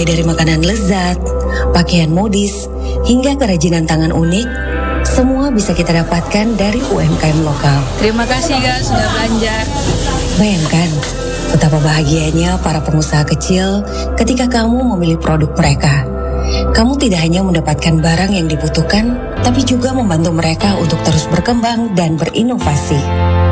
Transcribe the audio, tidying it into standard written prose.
Mulai dari makanan lezat, pakaian modis, hingga kerajinan tangan unik, semua bisa kita dapatkan dari UMKM lokal. Terima kasih ya sudah belanja. Bayangkan betapa bahagianya para pengusaha kecil ketika kamu memilih produk mereka. Kamu tidak hanya mendapatkan barang yang dibutuhkan, tapi juga membantu mereka untuk terus berkembang dan berinovasi.